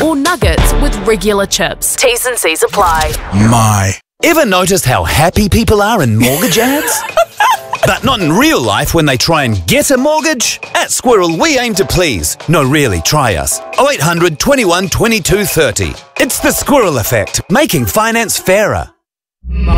or nuggets with regular chips. T's and C's apply. My. Ever noticed how happy people are in mortgage ads? But not in real life when they try and get a mortgage? At Squirrel, we aim to please. No, really, try us. 0800 21 22 30. It's the Squirrel Effect, making finance fairer.